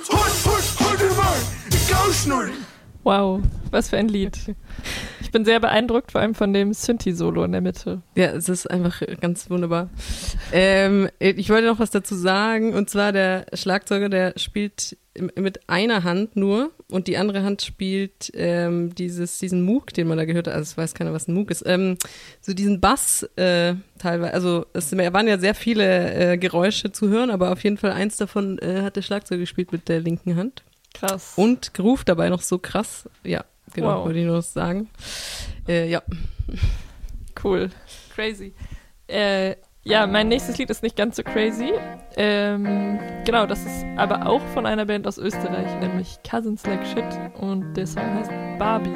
Wow, was für ein Lied. Ich bin sehr beeindruckt, vor allem von dem Synthi-Solo in der Mitte. Ja, es ist einfach ganz wunderbar. Ich wollte noch was dazu sagen, und zwar der Schlagzeuger, der spielt mit einer Hand nur und die andere Hand spielt diesen Moog, den man da gehört hat, also es weiß keiner, was ein Moog ist, so diesen Bass teilweise, also es waren ja sehr viele Geräusche zu hören, aber auf jeden Fall eins davon hat der Schlagzeuger gespielt mit der linken Hand. Krass. Und geruft dabei noch so krass, ja, genau, wollte ich nur noch sagen. Ja. Cool. Crazy. Ja, mein nächstes Lied ist nicht ganz so crazy. Genau, das ist aber auch von einer Band aus Österreich, nämlich Cousins Like Shit. Und der Song heißt Barbie.